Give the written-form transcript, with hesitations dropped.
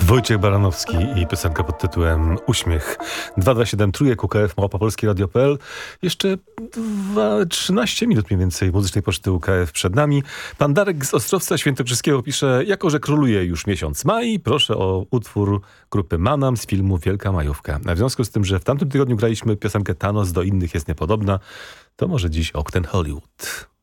Wojciech Baranowski i piosenka pod tytułem Uśmiech. 227 Trójek, UKF, Małpa Polski, Radio.pl. Jeszcze 13 minut mniej więcej muzycznej poczty UKF przed nami. Pan Darek z Ostrowca Świętokrzyskiego pisze: jako że króluje już miesiąc maj, proszę o utwór grupy Manam z filmu Wielka Majówka. A w związku z tym, że w tamtym tygodniu graliśmy piosenkę Thanos do innych jest niepodobna, to może dziś Okten Hollywood.